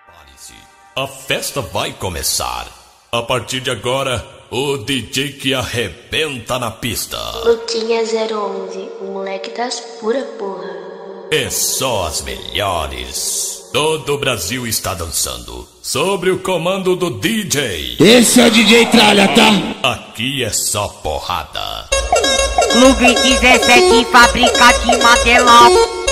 Prepare-se, a festa vai começar. A partir de agora, o DJ que arrebenta na pista. Luquinha 011, o moleque das pura porra. É só as melhores. Todo o Brasil está dançando, sob o comando do DJ. Esse é o DJ Tralha, tá? Aqui é só porrada. Clube 17, fábrica de material.